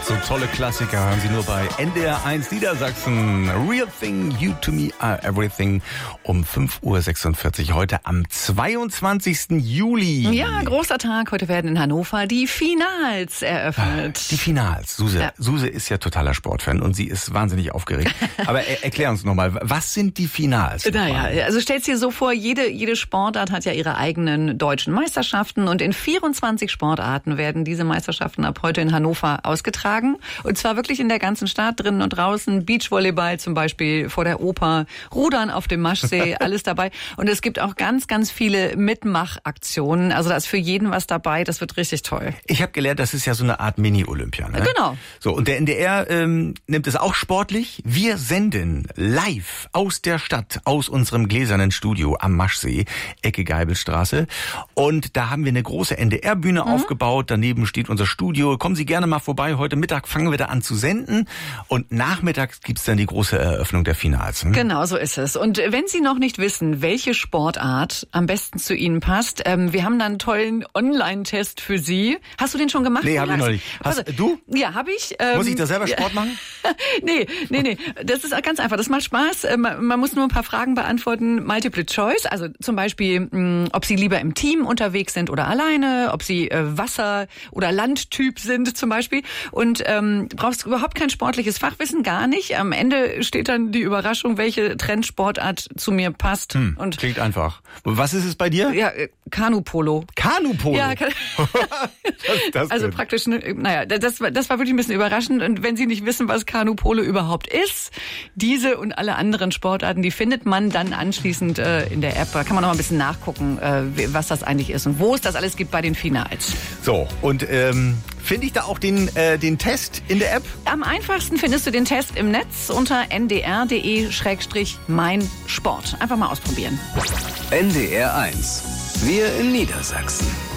So tolle Klassiker hören Sie nur bei NDR 1 Niedersachsen. Real Thing, You to Me Are Everything um 5:46 Uhr heute am 22. Juli. Ja, großer Tag. Heute werden in Hannover die Finals eröffnet. Die Finals. Suse, ja. Suse ist ja totaler Sportfan und sie ist wahnsinnig aufgeregt. Aber erklär uns nochmal, was sind die Finals? Naja, also stell's dir so vor, jede Sportart hat ja ihre eigenen deutschen Meisterschaften und in 24 Sportarten werden diese Meisterschaften ab heute in Hannover ausgetragen. Und zwar wirklich in der ganzen Stadt, drinnen und draußen. Beachvolleyball zum Beispiel vor der Oper, Rudern auf dem Maschsee, alles dabei. Und es gibt auch ganz, ganz viele Mitmachaktionen. Also da ist für jeden was dabei. Das wird richtig toll. Ich habe gelernt, das ist ja so eine Art Mini-Olympia. Ne? Genau. So, und der NDR nimmt es auch sportlich. Wir senden live aus der Stadt, aus unserem gläsernen Studio am Maschsee, Ecke Geibelstraße. Und da haben wir eine große NDR-Bühne aufgebaut. Daneben steht unser Studio. Kommen Sie gerne mal vorbei. Heute Mittag fangen wir da an zu senden und nachmittags gibt's dann die große Eröffnung der Finals. Genau, so ist es. Und wenn Sie noch nicht wissen, welche Sportart am besten zu Ihnen passt, wir haben da einen tollen Online-Test für Sie. Hast du den schon gemacht? Nee, habe ich noch nicht. Du? Ja, habe ich. Muss ich da selber Sport machen? Nee. Das ist ganz einfach. Das macht Spaß. Man muss nur ein paar Fragen beantworten. Multiple Choice. Also zum Beispiel, ob Sie lieber im Team unterwegs sind oder alleine, ob Sie Wasser- oder Landtyp sind zum Beispiel. Und brauchst überhaupt kein sportliches Fachwissen, gar nicht. Am Ende steht dann die Überraschung, welche Trendsportart zu mir passt. Und klingt einfach. Was ist es bei dir? Ja, Kanupolo. Kanupolo? Ja, das also denn? praktisch, naja, das war wirklich ein bisschen überraschend. Und wenn Sie nicht wissen, was Kanupolo überhaupt ist, diese und alle anderen Sportarten, die findet man dann anschließend in der App. Da kann man noch mal ein bisschen nachgucken, was das eigentlich ist und wo es das alles gibt bei den Finals. So, und finde ich da auch den Test in der App? Am einfachsten findest du den Test im Netz unter ndr.de/meinsport. Einfach mal ausprobieren. NDR 1. Wir in Niedersachsen.